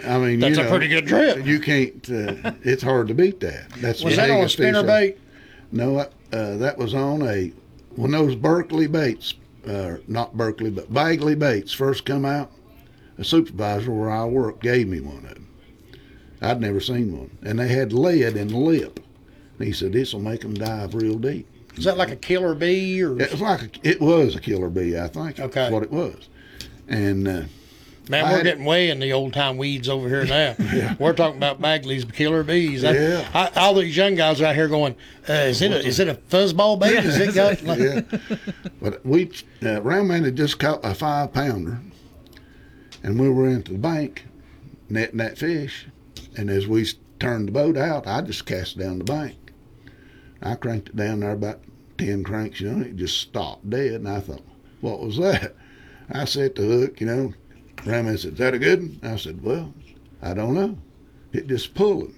I mean, that's a pretty good trip. You can't. It's hard to beat that. Was that on a spinner bait? No, that was on when those Berkeley baits, not Berkeley, but Bagley baits first come out. A supervisor where I worked gave me one of them. I'd never seen one, and they had lead in the lip. And he said this will make them dive real deep. Is that like a killer bee, or it was a killer bee? I think. Okay. That's what it was. And man, we're getting way in the old time weeds over here now. Yeah. We're talking about Bagley's killer bees. Yeah. All these young guys out here going, is it a fuzzball bait? Is it got? Yeah. But Round Man had just caught a 5-pounder, and we were into the bank netting that fish. And as we turned the boat out, I just cast it down the bank. I cranked it down there about 10 cranks, it just stopped dead. And I thought, what was that? I set the hook, Round Man said, is that a good one? I said, well, I don't know. It just pulling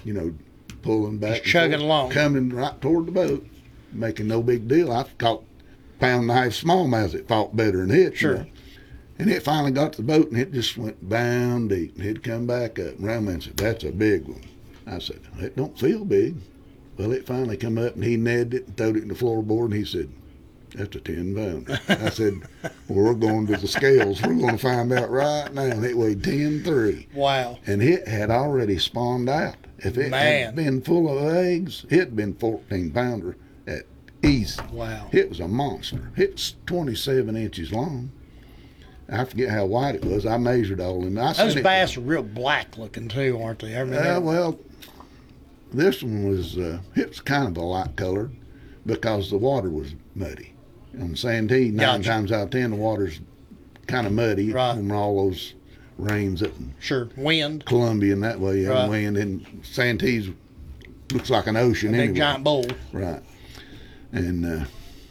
back. Just chugging along. Coming right toward the boat, making no big deal. I caught pound and a half smallmouth. It fought better than it. Sure. And it finally got to the boat, and it just went bound deep. And it'd come back up. And Round Man said, that's a big one. I said, it don't feel big. Well, it finally come up, and he netted it and throwed it in the floorboard, and he said, that's a 10-pounder. I said, well, we're going to the scales. We're going to find out right now. And it weighed 10.3. Wow. And it had already spawned out. If it had been full of eggs, it'd been 14-pounder at easy. Wow. It was a monster. It's 27 inches long. I forget how wide it was. I measured all of them. Those bass are real black looking too, aren't they? Well, this one was, it was kind of a light colored because the water was muddy. On Santee, 9 times out of 10, the water's kind of muddy from all those rains up in wind. Columbia and that way, wind. And Santee's looks like an ocean anyway. Big giant bowl. Right. And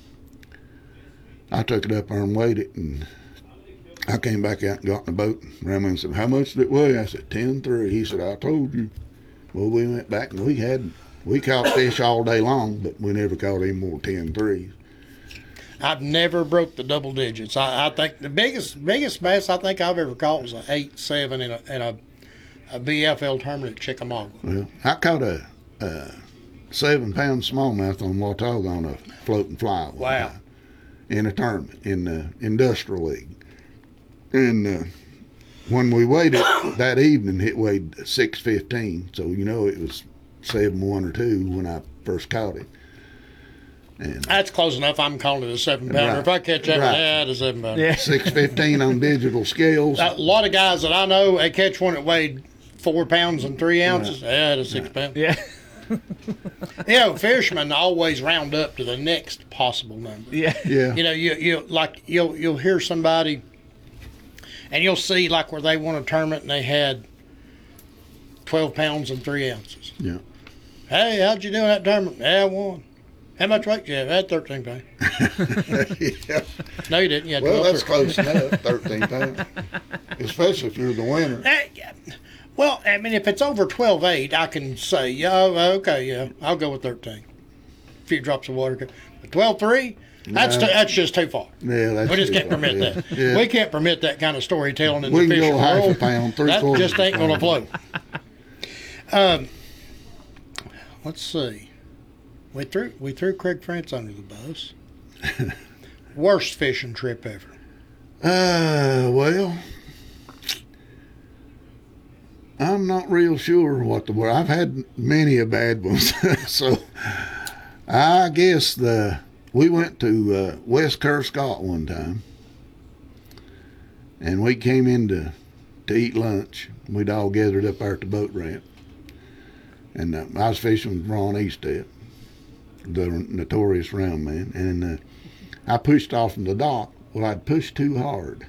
I took it up there and weighed it, and I came back out and got in the boat. Round Man said, how much did it weigh? I said, 10.3. He said, I told you. Well, we went back and we caught fish all day long, but we never caught any more 10.3s. I've never broke the double digits. I think the biggest bass I think I've ever caught was an 8.7 in a BFL tournament at Chickamauga. Well, I caught a 7-pound smallmouth on Watauga on a floating fly. Wow. In a tournament in the Industrial League. And when we weighed it that evening, it weighed 6.15. So, it was 7.1 or 2 when I first caught it. And that's close enough. I'm calling it a 7-pounder. Right. If I catch that, it's a 7-pounder. Yeah. 6.15 on digital scales. A lot of guys that I know, they catch one that weighed 4 pounds and 3 ounces. Right. Yeah, it's a 6-pounder. Yeah. Fishermen always round up to the next possible number. Yeah. Yeah. You'll hear somebody, and you'll see like where they won a tournament and they had 12 pounds and 3 ounces. Yeah. Hey, how'd you do in that tournament? Yeah, I won. How much weight did you have? I had 13 pounds. Yeah. No, you didn't. You had 12. Well, that's close enough, 13 pounds. Especially if you're the winner. Well, I mean, if it's over 12.8, I can say, okay, I'll go with 13. A few drops of water. But 12.3, that's just too far. Yeah, we just can't permit that. Yeah. We can't permit that kind of storytelling in the fishing world. We can go half a pound, 3/4. That just ain't going to float. Let's see. We threw Craig France under the bus. Worst fishing trip ever. Well, I'm not real sure what the word. I've had many a bad ones. So I guess we went to West Kerr Scott one time, and we came in to eat lunch. We'd all gathered up there at the boat ramp, and I was fishing with Ron Eastep, the notorious Round Man, and I pushed off from the dock. Well, I'd pushed too hard,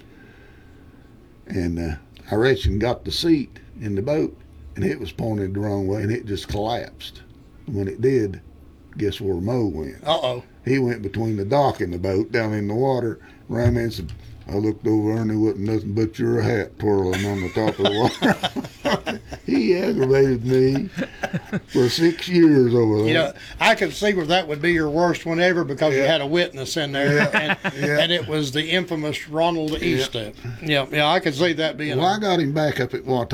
and I reached and got the seat in the boat, and it was pointed the wrong way, and it just collapsed. When it did, guess where Mo went? Uh-oh. He went between the dock and the boat down in the water. Round Man said, I looked over and there wasn't nothing but your hat twirling on the top of the water. He aggravated me for 6 years over that. I could see where that would be your worst one ever because you had a witness in there, and it was the infamous Ronald Eastep. Yeah, I could see that being. Well, I got him back up at Watauga.